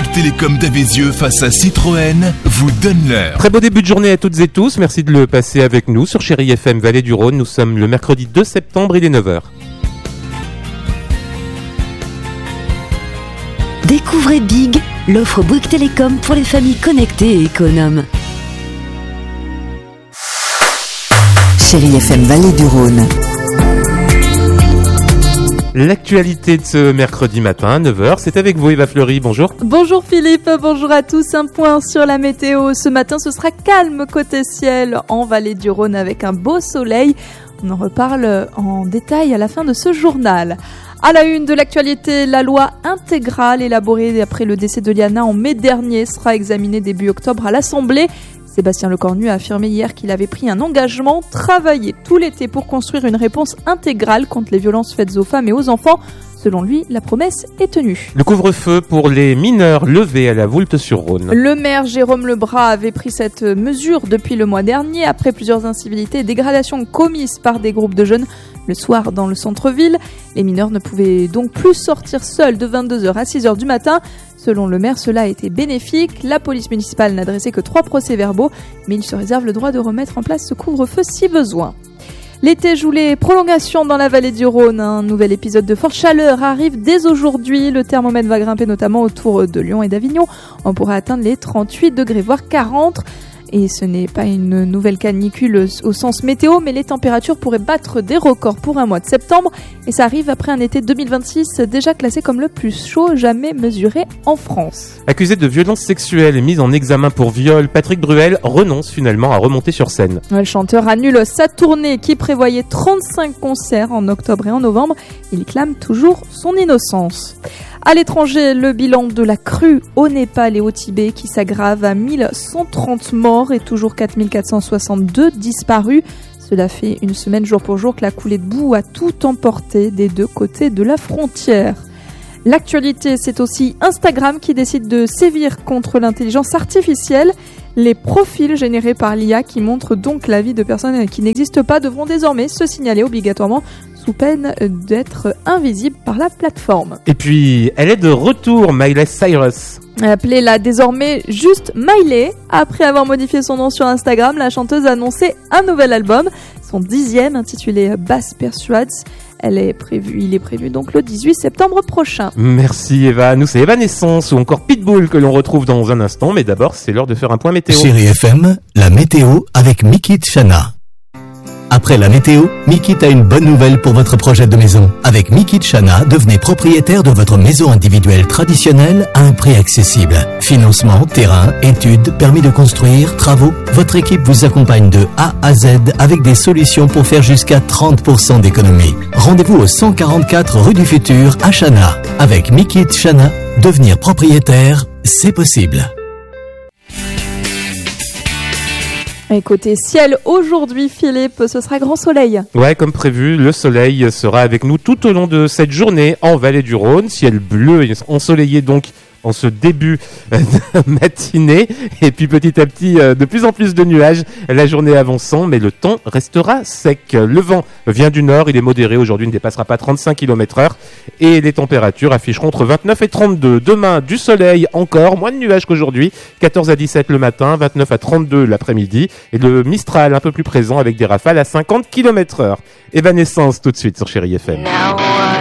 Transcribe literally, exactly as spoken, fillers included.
Bouygues Télécom d'Avézieux face à Citroën vous donne l'heure. Très beau début de journée à toutes et tous. Merci de le passer avec nous sur Chérie F M Vallée du Rhône. Nous sommes le mercredi deux septembre, il est neuf heures. Découvrez Big, l'offre Bouygues Télécom pour les familles connectées et économes. Chérie F M Vallée du Rhône. L'actualité de ce mercredi matin, neuf heures, c'est avec vous Eva Fleury, bonjour. Bonjour Philippe, bonjour à tous. Un point sur la météo. Ce matin, ce sera calme côté ciel en Vallée du Rhône avec un beau soleil. On en reparle en détail à la fin de ce journal. À la une de l'actualité, la loi intégrale élaborée après le décès de Liana en mai dernier sera examinée début octobre à l'Assemblée. Sébastien Lecornu a affirmé hier qu'il avait pris un engagement, travailler tout l'été pour construire une réponse intégrale contre les violences faites aux femmes et aux enfants. Selon lui, la promesse est tenue. Le couvre-feu pour les mineurs levé à la Voulte-sur-Rhône. Le maire Jérôme Lebras avait pris cette mesure depuis le mois dernier après plusieurs incivilités et dégradations commises par des groupes de jeunes le soir dans le centre-ville. Les mineurs ne pouvaient donc plus sortir seuls de vingt-deux heures à six heures du matin. Selon le maire, cela a été bénéfique. La police municipale n'a dressé que trois procès-verbaux, mais il se réserve le droit de remettre en place ce couvre-feu si besoin. L'été joue les prolongations dans la vallée du Rhône. Un nouvel épisode de forte chaleur arrive dès aujourd'hui. Le thermomètre va grimper notamment autour de Lyon et d'Avignon. On pourra atteindre les trente-huit degrés, voire quarante. Et ce n'est pas une nouvelle canicule au sens météo, mais les températures pourraient battre des records pour un mois de septembre. Et ça arrive après un été deux mille vingt-six déjà classé comme le plus chaud jamais mesuré en France. Accusé de violences sexuelles et mis en examen pour viol, Patrick Bruel renonce finalement à remonter sur scène. Le chanteur annule sa tournée qui prévoyait trente-cinq concerts en octobre et en novembre. Il clame toujours son innocence. À l'étranger, le bilan de la crue au Népal et au Tibet qui s'aggrave à mille cent trente morts et toujours quatre mille quatre cent soixante-deux disparus. Cela fait une semaine jour pour jour que la coulée de boue a tout emporté des deux côtés de la frontière. L'actualité, c'est aussi Instagram qui décide de sévir contre l'intelligence artificielle. Les profils générés par l'I A qui montrent donc la vie de personnes qui n'existent pas devront désormais se signaler obligatoirement sous peine d'être invisibles par la plateforme. Et puis, elle est de retour, Miley Cyrus. Appelée-la désormais juste Miley. Après avoir modifié son nom sur Instagram, la chanteuse a annoncé un nouvel album, son dixième, intitulé Bass Persuades. Elle est prévue, il est prévu donc le dix-huit septembre prochain. Merci Eva. Nous c'est Evanescence ou encore Pitbull que l'on retrouve dans un instant, mais d'abord c'est l'heure de faire un point météo. Chérie F M, la météo avec Mikit Chana. Après la météo, Mikit a une bonne nouvelle pour votre projet de maison. Avec Mikit Chana, devenez propriétaire de votre maison individuelle traditionnelle à un prix accessible. Financement, terrain, études, permis de construire, travaux. Votre équipe vous accompagne de A à Z avec des solutions pour faire jusqu'à trente pour cent d'économie. Rendez-vous au cent quarante-quatre rue du Futur à Chana. Avec Mikit Chana, devenir propriétaire, c'est possible. Et côté ciel, aujourd'hui, Philippe, ce sera grand soleil. Ouais, comme prévu, le soleil sera avec nous tout au long de cette journée en Vallée du Rhône. Ciel bleu et ensoleillé donc en ce début de matinée. Et puis petit à petit, de plus en plus de nuages, la journée avançant, mais le temps restera sec. Le vent vient du nord, il est modéré. Aujourd'hui, il ne dépassera pas trente-cinq kilomètres heure. Et les températures afficheront entre vingt-neuf et trente-deux. Demain, du soleil encore, moins de nuages qu'aujourd'hui. quatorze à dix-sept le matin, vingt-neuf à trente-deux l'après-midi. Et le Mistral un peu plus présent avec des rafales à cinquante kilomètres heure. Evanescence tout de suite sur Chérie F M.